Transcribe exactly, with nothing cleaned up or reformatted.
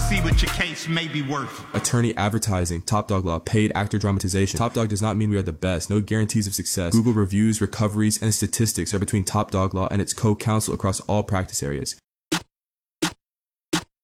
see what your case may be worth. Attorney advertising, Top Dog Law, paid actor dramatization. Top Dog does not mean we are the best. No guarantees of success. Google reviews, recoveries, and statistics are between Top Dog Law and its co-counsel across all practice areas.